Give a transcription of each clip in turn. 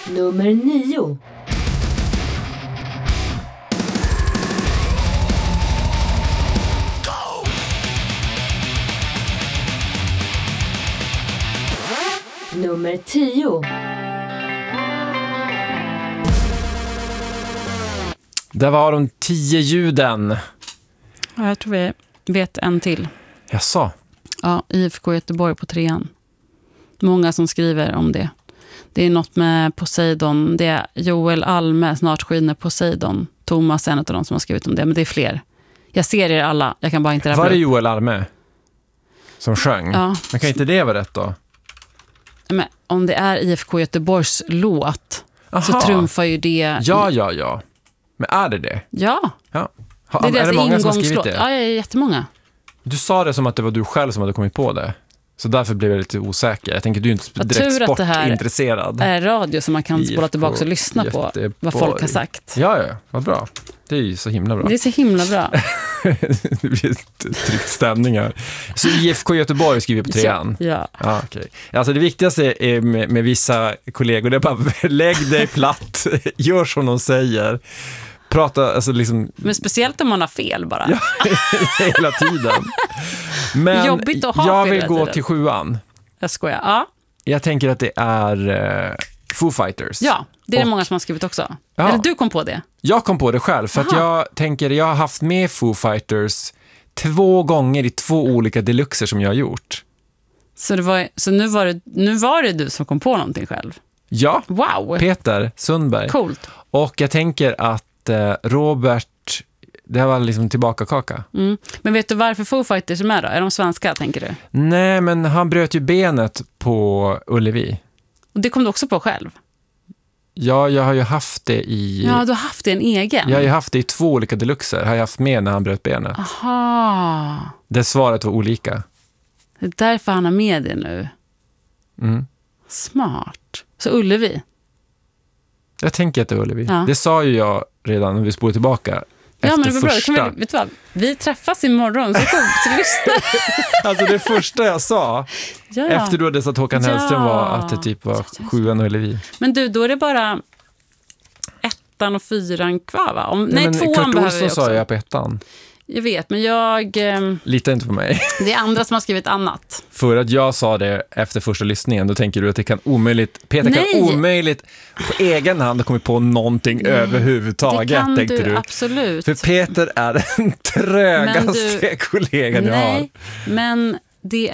Nummer 9. Nummer 10. Det var de 10 ljuden. Ja, jag tror vi vet en till. Jaså? Ja, IFK Göteborg på 3:an. Många som skriver om det. Det är något med Poseidon. Det är Joel Alme, Snart skiner Poseidon. Thomas är en av de som har skrivit om det, men det är fler. Jag ser er alla, jag kan bara inte rabbla. Var det Joel Alme som sjöng? Ja. Men kan inte det vara rätt då? Men om det är IFK Göteborgs låt Aha. så trumfar ju det... Ja. Men är det? Ja. Ja. Det är Är det många som har skrivit det? Ja, det är jättemånga. Du sa det som att det var du själv som hade kommit på det. Så därför blev jag lite osäker. Jag tänker du är inte direkt sportintresserad. Det är radio som man kan spola tillbaka och lyssna på vad folk har sagt. Ja, vad bra. Det är ju så himla bra. Det är så himla bra. Det blir tryckt stämning här. Så IFK Göteborg skriver på 3:an. Ja. Ja, okej. Alltså det viktigaste är med vissa kollegor, det är bara lägg dig platt, gör som de säger. Prata, alltså liksom... Men speciellt om man har fel bara. Ja, hela tiden. Men jobbigt att ha jag fel vill gå tiden. till 7:an. Jag skojar. Ja. Jag tänker att det är Foo Fighters. Ja, det är det många som har skrivit också. Ja. Eller du kom på det? Jag kom på det själv för att jag tänker, jag har haft med Foo Fighters 2 gånger i 2 olika deluxer som jag har gjort. Så nu var det du som kom på någonting själv? Ja, wow. Peter Sundberg. Coolt. Och jag tänker att Robert, det var liksom tillbaka kaka. Men vet du varför Foo Fighters är med då? Är de svenska, tänker du? Nej, men han bröt ju benet på Ullevi. Och det kom du också på själv? Ja, jag har ju haft det i... Ja, du har haft det en egen? Jag har ju haft det i 2 olika deluxer. Har jag haft med när han bröt benet. Aha. Det svaret var olika. Det är därför han har med det nu. Smart. Så Ullevi? Jag tänker att det är Ullevi. Ja. Det sa ju jag redan när vi spolade tillbaka. Ja, men det var första. bra. Vet du vad? Vi träffas imorgon, så kom så lyssna. Alltså det första jag sa efter du hade sagt Håkan Hellström var att det typ var 7:an och Ullevi. Men du, då är det bara 1:an och 4:an kvar, va? Nej, 2:an Kurt behöver Olsson vi också. sa jag på 1:an. Jag vet, men jag... Lita inte på mig. Det är andra som har skrivit annat. För att jag sa det efter första lyssningen, då tänker du att det kan omöjligt... Peter kan omöjligt på egen hand komma på någonting överhuvudtaget, det kan tänkte du. Absolut. För Peter är den trögaste kollegan jag har. Nej, men det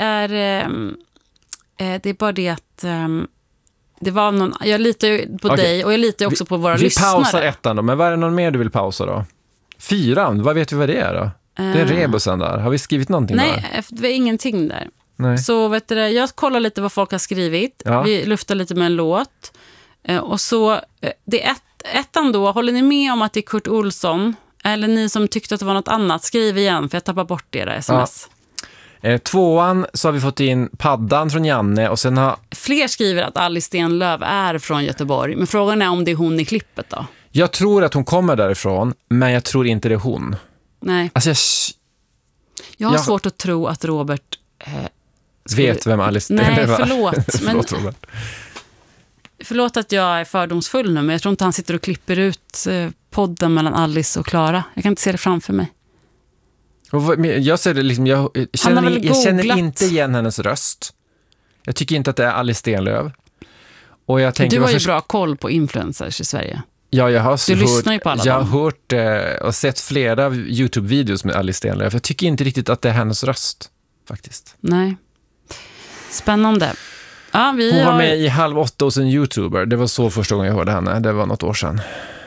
är bara det att... Det var någon, jag litar ju på dig och jag litar också på våra lyssnare. Vi pausar 1:an då, men vad är det någon mer du vill pausa då? 4:an, vad vet vi vad det är då? Det är rebusen där. Har vi skrivit någonting där? Nej, det är ingenting där. Nej. Så vet du, jag kollar lite vad folk har skrivit. Ja. Vi luftar lite med en låt. Och så, det är 1:an då. Håller ni med om att det är Kurt Olsson? Eller ni som tyckte att det var något annat, skriv igen för jag tappar bort era sms. Ja. 2:an så har vi fått in Paddan från Janne och sen har... Fler skriver att Alice Stenlöf är från Göteborg. Men frågan är om det är hon i klippet då? Jag tror att hon kommer därifrån, men jag tror inte det är hon. Nej. Alltså jag har svårt att tro att Robert... vet vem Alice Stenlöf är. Nej, förlåt. Förlåt, Robert. Förlåt att jag är fördomsfull nu, men jag tror inte han sitter och klipper ut podden mellan Alice och Klara. Jag kan inte se det framför mig. Jag ser det liksom, jag känner inte igen hennes röst. Jag tycker inte att det är Alice Stenlöf. Och jag tänker, du har ju bra koll på influencers i Sverige. Ja, jag har lyssnar ju på alla jag har hört och sett flera YouTube-videos med Alice Stenlöf. Jag tycker inte riktigt att det är hennes röst, faktiskt. Nej. Spännande. Ja, hon var med i 7:30 hos en YouTuber. Det var så första gången jag hörde henne. Det var något år sedan.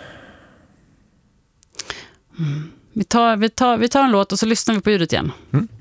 Vi tar en låt och så lyssnar vi på ljudet igen.